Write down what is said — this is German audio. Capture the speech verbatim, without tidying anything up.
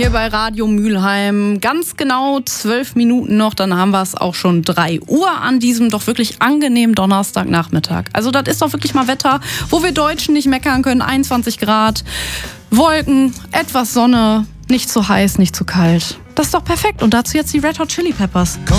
hier bei Radio Mülheim. Ganz genau zwölf Minuten noch, dann haben wir es auch schon drei Uhr an diesem doch wirklich angenehmen Donnerstagnachmittag. Also das ist doch wirklich mal Wetter, wo wir Deutschen nicht meckern können. einundzwanzig Grad, Wolken, etwas Sonne, nicht zu heiß, nicht zu kalt. Das ist doch perfekt. Und dazu jetzt die Red Hot Chili Peppers. Komm